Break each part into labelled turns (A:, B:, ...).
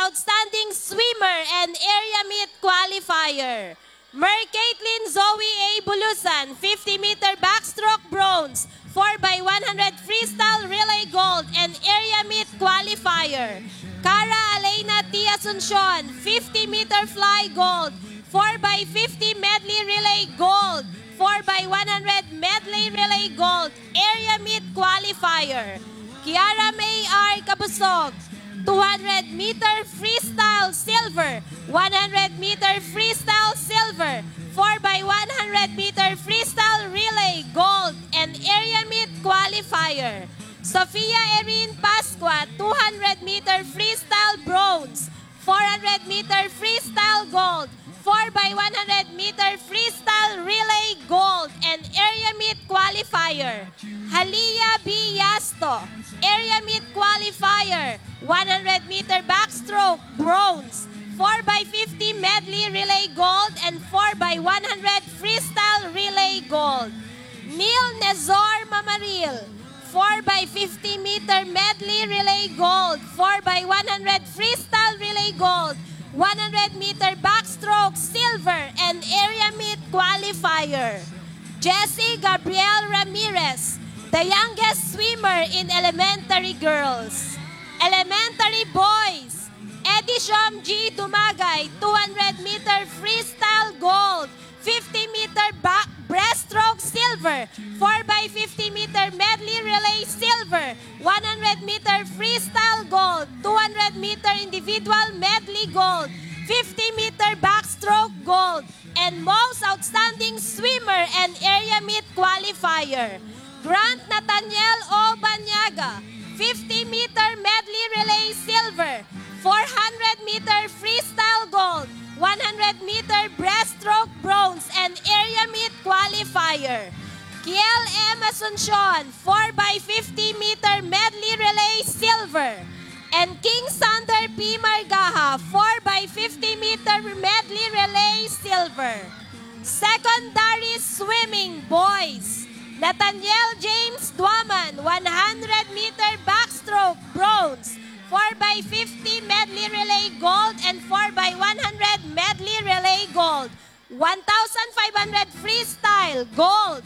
A: outstanding swimmer and area meet qualifier. Mer Caitlin Zoe A. Bulusan, 50-meter backstroke bronze, 4x100 freestyle relay gold and area meet qualifier. Cara Alena T. Asuncion, 50-meter fly gold, 4x50 medley relay gold, 4x100 medley relay gold, area meet qualifier. Kiara May R. Kabusog, 200-meter freestyle silver, 100-meter freestyle silver, 4x100-meter freestyle relay gold, and area meet qualifier. Sophia Erin Pascua, 200-meter freestyle bronze, 400-meter freestyle gold, 4x100-meter freestyle relay gold, and area meet qualifier. Halia B. Yasto, area meet qualifier, 100-meter backstroke bronze, 4x50 medley relay gold, and 4x100 freestyle relay gold. Neil Nezor Mamaril, 4x50-meter medley relay gold, 4x100 freestyle relay gold, 100-meter backstroke silver, and area meet qualifier. Jessie Gabrielle Ramirez, the youngest swimmer in elementary girls. Elementary boys, Edisham G. Dumagay, 200-meter freestyle gold, 50-meter breaststroke silver, 4x50-meter medley relay silver, 100-meter freestyle gold, 200-meter individual medley gold, 50-meter backstroke gold, and most outstanding swimmer and area meet qualifier. Grant Nathaniel O. Banyaga, 50-meter medley relay silver, 400-meter freestyle gold, 100-meter breaststroke bronze, and area meet qualifier. Kiel M. Asuncion, 4x50-meter medley relay silver, and King Sander P. Margaha, 4x50-meter medley relay silver. Secondary swimming boys, Nathaniel James Dwaman, 100-meter backstroke bronze, 4x50 medley relay gold, and 4x100 medley relay gold, 1,500 freestyle gold,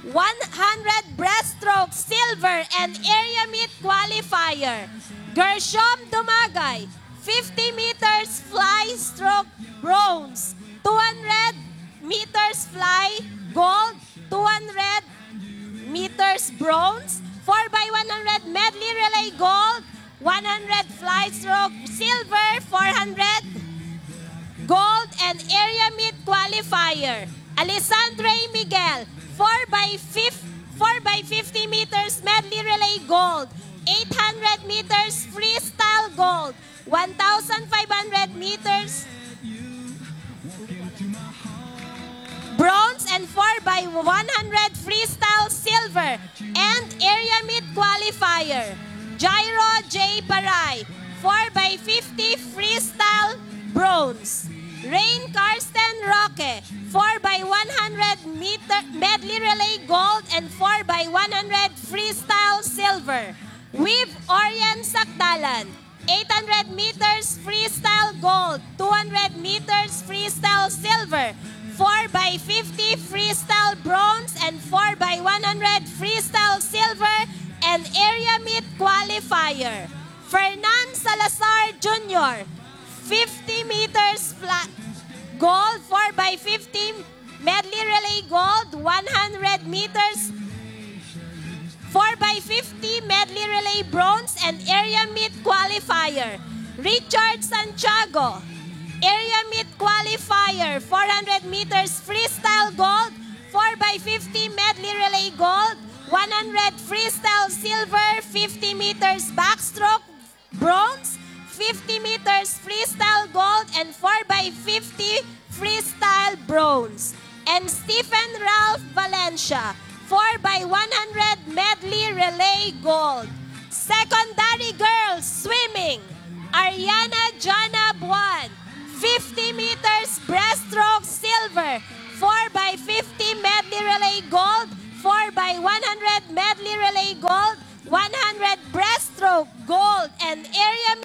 A: 100 breaststroke silver, and area meet qualifier. Gershom Dumagay, 50 meters fly stroke bronze, 200 meters fly gold, 200 meters bronze, 4x100 medley relay gold, 100 fly stroke silver, 400 gold, and area meet qualifier. Alessandre Miguel, 4x50 meters medley relay gold, 800 meters freestyle gold, 1,500 meters bronze, and 4x100 freestyle silver, and area meet qualifier. Jairo J. Paray, 4x50 freestyle bronze. Rain Karsten Roque, 4x100 meter medley relay gold, and 4x100 freestyle silver. With Orion Sakdalan, 800 meters freestyle gold, 200 meters freestyle silver, 4x50 freestyle bronze, and 4x100 freestyle silver, and area meet qualifier. Fernan Salazar Jr., 50 meters flat gold, 4x50 medley relay gold, 100 meters 4x50 medley relay bronze, and area meet qualifier. Richard Santiago, area meet qualifier, 400 meters freestyle gold, 4x50 medley relay gold, 100 freestyle silver, 50 meters backstroke bronze, 50 meters freestyle gold, and 4x50 freestyle bronze. And Stephen Ralph Valencia, 4x100 medley relay gold. Secondary girls swimming, Ariana Jana Buwan, 50 meters breaststroke silver, 4x50 medley relay gold, 4x100 medley relay gold, 100 breaststroke gold, and area